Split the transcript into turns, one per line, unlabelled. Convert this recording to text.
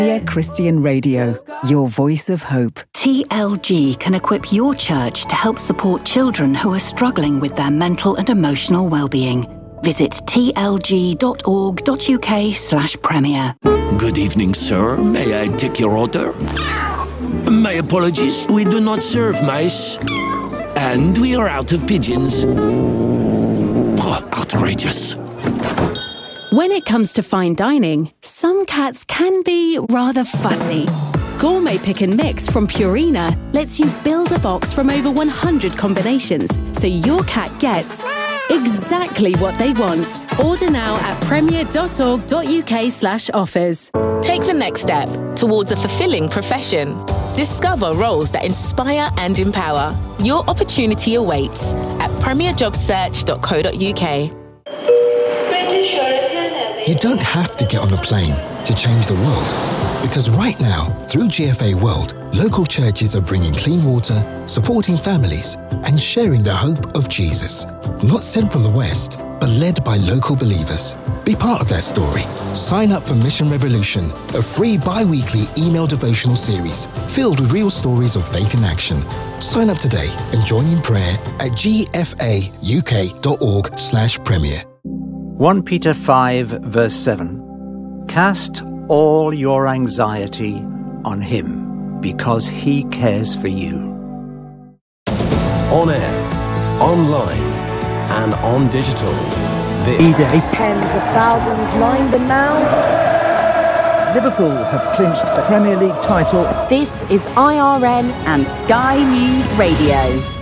Christian Radio, your voice of hope.
TLG can equip your church to help support children who are struggling with their mental and emotional well-being. Visit tlg.org.uk/premier.
Good evening, sir. May I take your order? My apologies, we do not serve mice. And we are out of pigeons. Oh, outrageous.
When it comes to fine dining, some cats can be rather fussy. Gourmet Pick and Mix from Purina lets you build a box from over 100 combinations, so your cat gets exactly what they want. Order now at premier.org.uk/offers.
Take the next step towards a fulfilling profession. Discover roles that inspire and empower. Your opportunity awaits at premierjobsearch.co.uk.
You don't have to get on a plane to change the world. Because right now, through GFA World, local churches are bringing clean water, supporting families, and sharing the hope of Jesus. Not sent from the West, but led by local believers. Be part of that story. Sign up for Mission Revolution, a free bi-weekly email devotional series filled with real stories of faith in action. Sign up today and join in prayer at gfauk.org/premier.
1 Peter 5, verse 7. Cast all your anxiety on him, because he cares for you.
On air, online, and on digital. This
tens of thousands lined them now.
Liverpool have clinched the Premier League title.
This is IRN and Sky News Radio.